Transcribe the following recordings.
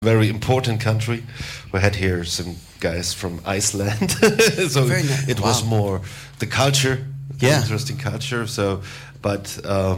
very important country. We had here some guys from Iceland, so it was more the culture, interesting culture. So, but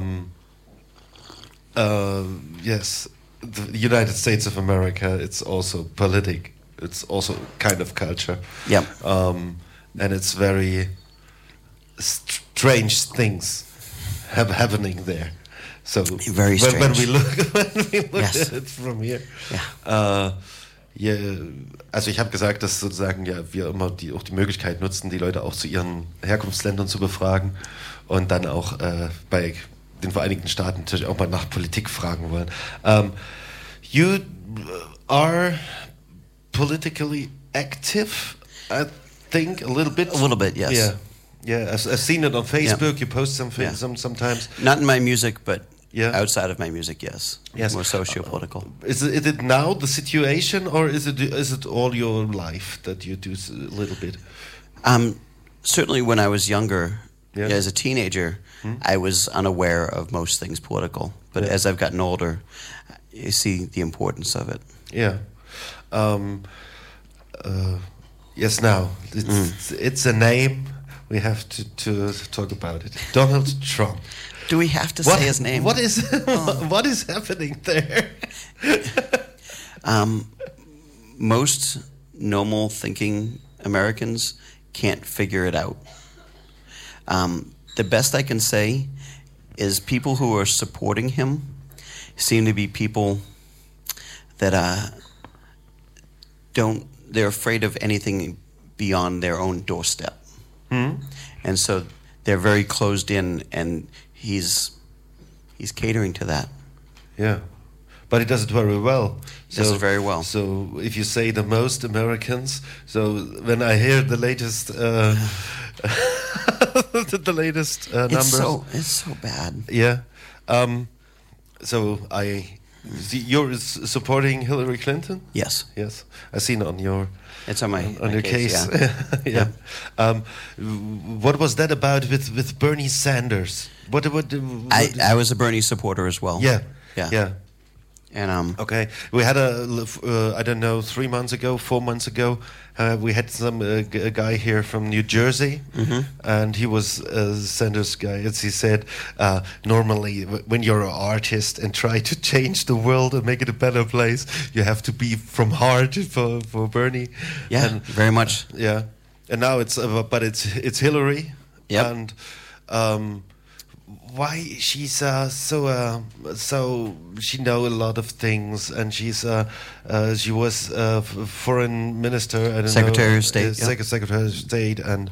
yes, the United States of America, it's also politic. It's also kind of culture. Yeah. And it's very strange things happening there. So very strange. When we look Yes. at it from here. Ja. Also ich habe gesagt, dass sozusagen wir immer auch die Möglichkeit nutzen, die Leute auch zu ihren Herkunftsländern zu befragen und dann auch bei den Vereinigten Staaten natürlich auch mal nach Politik fragen wollen. You are politically active, I think, a little bit. A little bit, yes. Yeah. I've seen it on Facebook. You post something sometimes. Not in my music, but outside of my music, yes. More socio-political. Is it now the situation, or is it all your life that you do a little bit? Certainly, when I was younger, as a teenager, I was unaware of most things political. But as I've gotten older, I see the importance of it. Yeah. Yes. Now it's a name. We have to talk about it. Donald Trump. Do we have to say his name? What is what is happening there? Most normal thinking Americans can't figure it out. The best I can say is people who are supporting him seem to be people that they're afraid of anything beyond their own doorstep. And so they're very closed in, and he's catering to that. Yeah, but he does it very well. Does it very well. So if you say the most Americans, so when I hear the latest numbers, it's so bad. Yeah. So you're supporting Hillary Clinton? Yes. Yes. I've seen on your. It's on your case. Yeah. What was that about with Bernie Sanders? What I was a Bernie supporter as well. Yeah. And okay, we had I don't know, 4 months ago, we had a guy here from New Jersey, and he was a Sanders guy. As he said, normally when you're an artist and try to change the world and make it a better place, you have to be from heart for Bernie. Yeah, and, very much. Yeah, and now it's Hillary. Yep. And why she's so she know a lot of things, and she was foreign minister, Secretary of State, Secretary of State, and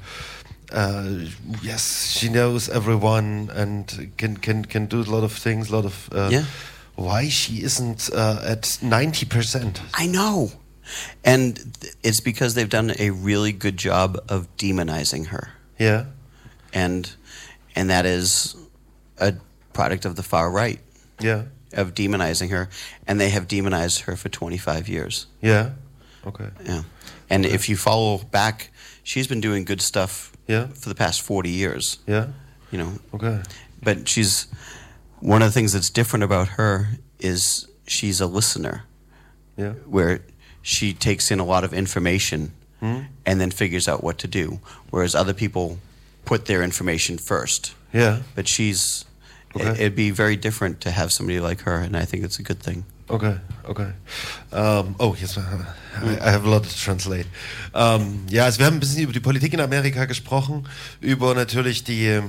yes, she knows everyone and can do a lot of things, Why she isn't at 90%? I know, and it's because they've done a really good job of demonizing her. Yeah, and that is a product of the far right. Yeah. Of demonizing her, and they have demonized her for 25 years. Yeah. Okay. Yeah. And if you follow back, she's been doing good stuff for the past 40 years. Yeah. You know. Okay. But one of the things that's different about her is she's a listener. Yeah. Where she takes in a lot of information and then figures out what to do, whereas other people put their information first. Yeah. But it'd be very different to have somebody like her, and I think it's a good thing. Okay. Yes, I have a lot to translate. Ja, also wir haben ein bisschen über die Politik in Amerika gesprochen, über natürlich die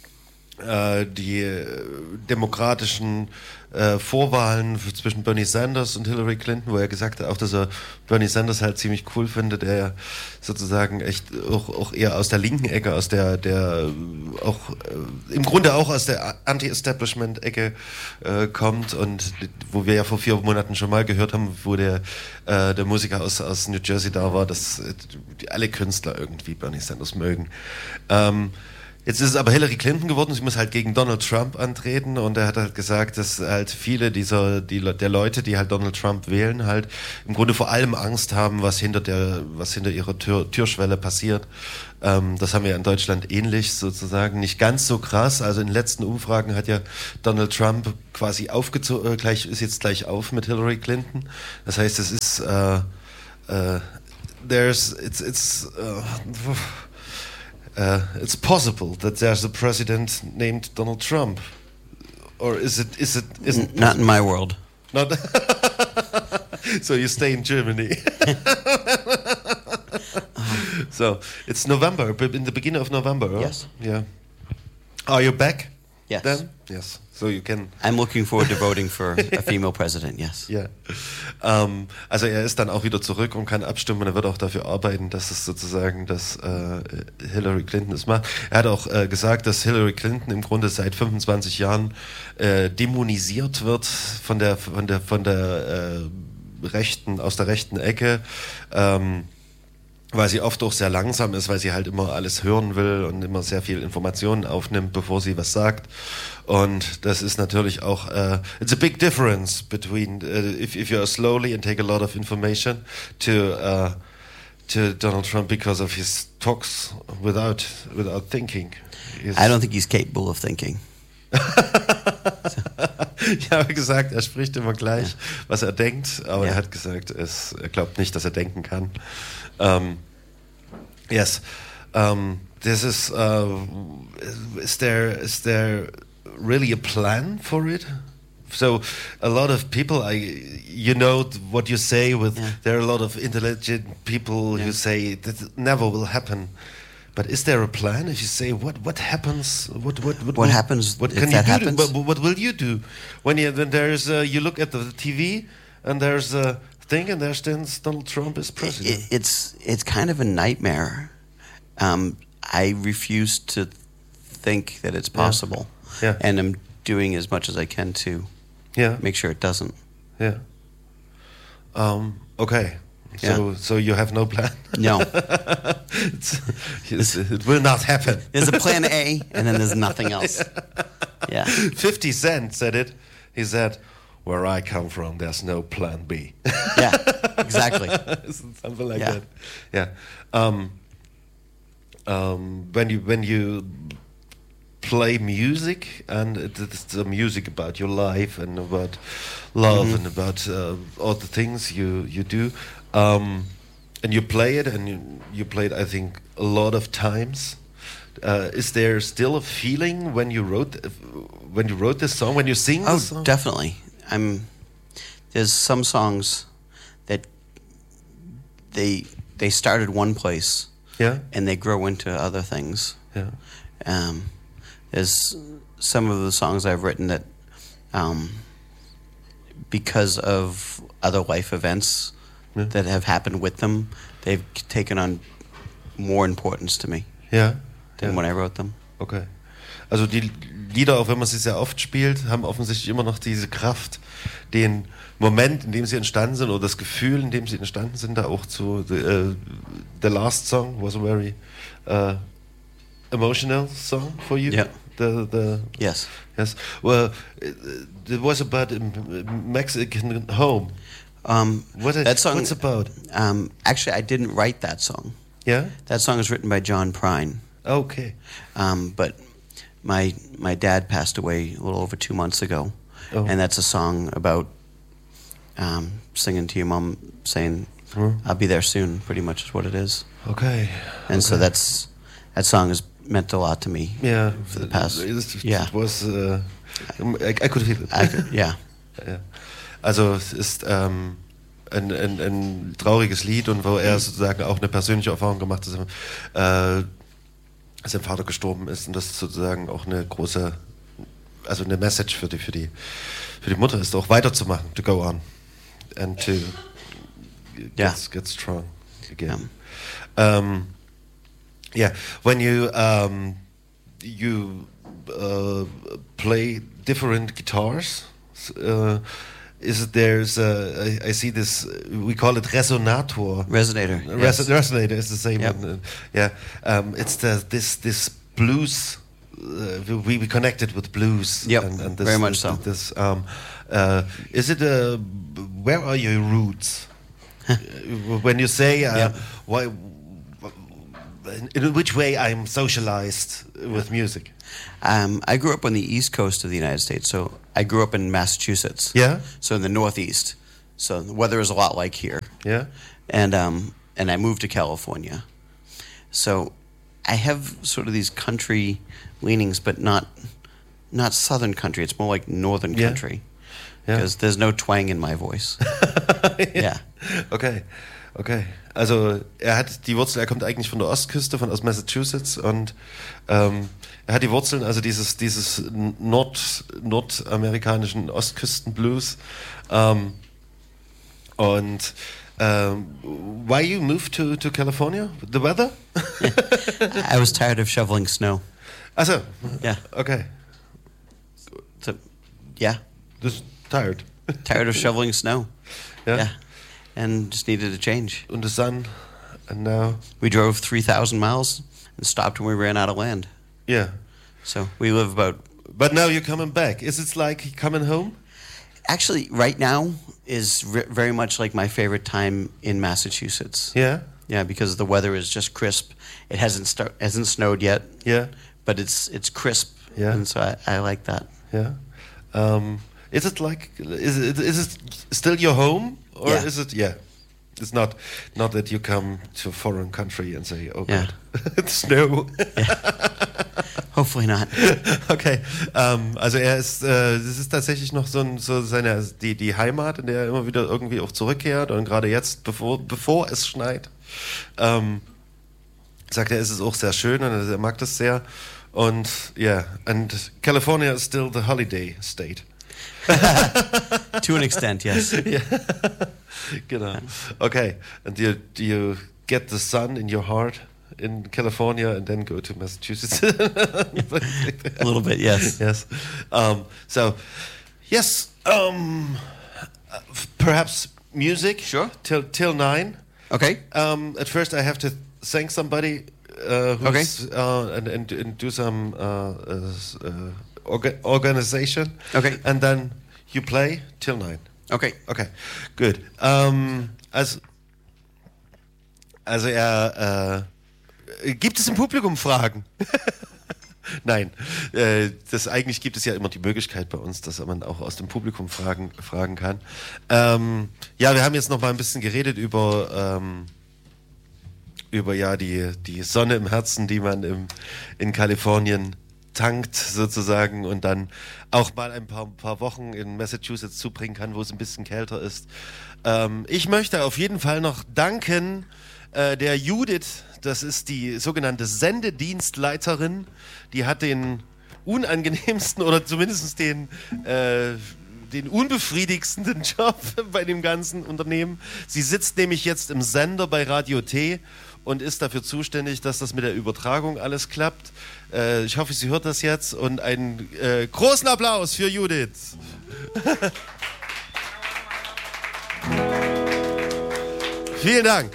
demokratischen Vorwahlen zwischen Bernie Sanders und Hillary Clinton, wo er gesagt hat, auch dass er Bernie Sanders halt ziemlich cool findet, der ja sozusagen echt auch eher aus der linken Ecke, aus der auch im Grunde auch aus der Anti-Establishment-Ecke kommt, und wo wir ja vor 4 Monaten schon mal gehört haben, wo der Musiker aus New Jersey da war, dass alle Künstler irgendwie Bernie Sanders mögen. Jetzt ist es aber Hillary Clinton geworden, sie muss halt gegen Donald Trump antreten und er hat halt gesagt, dass halt viele der Leute, die halt Donald Trump wählen, halt im Grunde vor allem Angst haben, was hinter ihrer Türschwelle passiert. Das haben wir in Deutschland ähnlich sozusagen, nicht ganz so krass. Also in den letzten Umfragen hat ja Donald Trump quasi ist jetzt gleich auf mit Hillary Clinton. Das heißt, es ist it's possible that there's a president named Donald Trump, or is it Not in my world. not? So you stay in Germany. So it's November, in the beginning of November. Huh? Yes. Yeah. Are you back? Yes. Then yes. So you can. I'm looking forward to voting for a female president. Yes. Ja. Also er ist dann auch wieder zurück und kann abstimmen und er wird auch dafür arbeiten, dass es sozusagen, dass Hillary Clinton es macht. Er hat auch gesagt, dass Hillary Clinton im Grunde seit 25 Jahren dämonisiert wird von der rechten, aus der rechten Ecke. Weil sie oft auch sehr langsam ist, weil sie halt immer alles hören will und immer sehr viel Informationen aufnimmt, bevor sie was sagt. Und das ist natürlich auch, it's a big difference between if you are slowly and take a lot of information to Donald Trump because of his talks without thinking. I don't think he's capable of thinking. Ich habe gesagt, er spricht immer gleich, was er denkt, aber er hat gesagt, er glaubt nicht, dass er denken kann. Yes. This is there really a plan for it? So a lot of people, what you say with there are a lot of intelligent people who say that it never will happen. But is there a plan? If you say what happens, what happens? What if can that you do? happens? What will you do when there's you look at the TV and there's a thing and there's Donald Trump as president? It's kind of a nightmare. I refuse to think that it's possible, and I'm doing as much as I can to make sure it doesn't. Yeah. Okay. So you have no plan? No. It will not happen. There's a plan A, and then there's nothing else. Yeah. 50 Cent said it. He said, "Where I come from, there's no plan B." Yeah, exactly. Something like that. Yeah. When you play music, and it's the music about your life and about love and about all the things you do, and you play it, and you play it, I think, a lot of times. Is there still a feeling when you wrote this song, when you sing this song? Oh, definitely. There's some songs that they started one place, and they grow into other things. Yeah. There's some of the songs I've written that, because of other life events that have happened with them, they've taken on more importance to me than when I wrote them. Okay. Also die Lieder, auch wenn man sie sehr oft spielt, haben offensichtlich immer noch diese Kraft, den Moment, in dem sie entstanden sind, oder das Gefühl, in dem sie entstanden sind, da auch zu the last song was a very emotional song for you. Yeah. Yes. Well, it was about a Mexican home. That song, what's about? Actually, I didn't write that song. Yeah. That song is written by John Prine. Okay. But my dad passed away a little over 2 months ago, and that's a song about singing to your mom, saying, "I'll be there soon." Pretty much is what it is. Okay. And so that song has meant a lot to me. Yeah. For the past. It was. I could feel it. Yeah. Also es ist ein trauriges Lied und wo er sozusagen auch eine persönliche Erfahrung gemacht hat, dass sein Vater gestorben ist und das sozusagen auch eine große, also eine Message für die Mutter ist, auch weiterzumachen, to go on and to get strong again. When you play different guitars. I see this, we call it resonator. Resonator. Resonator is the same. Yep. It's this blues we connected with blues. Yep, and very much so. Is it where are your roots? When you say why, in which way I'm socialized with music? I grew up on the East Coast of the United States, so I grew up in Massachusetts. Yeah. So in the Northeast. So the weather is a lot like here. Yeah. And I moved to California. So I have sort of these country leanings, but not southern country. It's more like northern country. Because there's no twang in my voice. Yeah. Okay. Also er hat die Wurzel, er kommt eigentlich von der Ostküste, aus Massachusetts und er hat die Wurzeln, also dieses nordamerikanischen Ostküstenblues. Und why you moved to California? The weather? I was tired of shoveling snow. Also, yeah. Okay. So, yeah. Just tired. Tired of shoveling snow. Yeah. And just needed a change. And the sun, and now we drove 3,000 miles and stopped when we ran out of land. Yeah. So we live about. But now you're coming back. Is it like coming home? Actually, right now is very much like my favorite time in Massachusetts. Yeah. Yeah, because the weather is just crisp. It hasn't snowed yet. Yeah. But it's crisp. Yeah. And so I like that. Yeah. Is it still your home, or is it? Yeah. It's not that you come to a foreign country and say, "Oh God, it's snow." Hopefully not. Okay. Also das ist tatsächlich noch so die Heimat, in der er immer wieder irgendwie auch zurückkehrt, und gerade jetzt, bevor es schneit, sagt er, ist es auch sehr schön und er mag das sehr. Und and California is still the holiday state. To an extent, yes. Yeah. Genau. Okay. And do you get the sun in your heart in California and then go to Massachusetts? A little bit, yes. Yes. Yes. Perhaps music. Sure. Till 9. Okay. At first, I have to thank somebody. Who's, and do some organization. Okay. And then you play till 9. Okay. Okay. Good. Also gibt es im Publikum Fragen? Nein. Eigentlich gibt es ja immer die Möglichkeit bei uns, dass man auch aus dem Publikum fragen kann. Wir haben jetzt noch mal ein bisschen geredet über die Sonne im Herzen, die man in Kalifornien tankt sozusagen und dann auch mal ein paar Wochen in Massachusetts zubringen kann, wo es ein bisschen kälter ist. Ich möchte auf jeden Fall noch danken der Judith, das ist die sogenannte Sendedienstleiterin, die hat den unangenehmsten oder zumindest den unbefriedigendsten Job bei dem ganzen Unternehmen. Sie sitzt nämlich jetzt im Sender bei Radio T und ist dafür zuständig, dass das mit der Übertragung alles klappt. Ich hoffe, sie hört das jetzt und einen großen Applaus für Judith. Vielen Dank.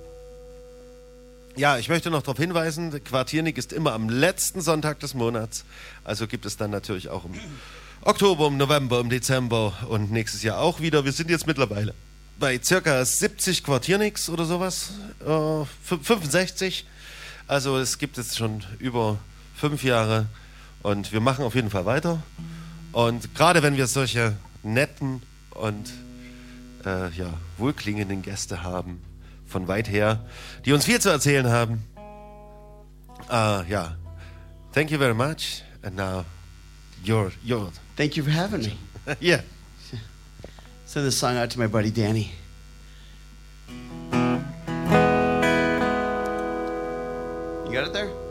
Ja, ich möchte noch darauf hinweisen, Quartiernik ist immer am letzten Sonntag des Monats. Also gibt es dann natürlich auch im Oktober, im November, im Dezember und nächstes Jahr auch wieder. Wir sind jetzt mittlerweile bei circa 70 Quartierniks oder sowas, 65. Also es gibt jetzt schon über 5 Jahre und wir machen auf jeden Fall weiter. Und gerade wenn wir solche netten und wohlklingenden Gäste haben, von weit her, die uns viel zu erzählen haben. Thank you very much. And now, you're. Thank you for having me. Yeah. Send this song out to my buddy Danny. You got it there?